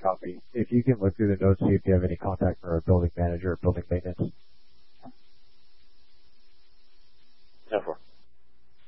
coffee. If you can look through the notes, see if you have any contact for a building manager or building maintenance.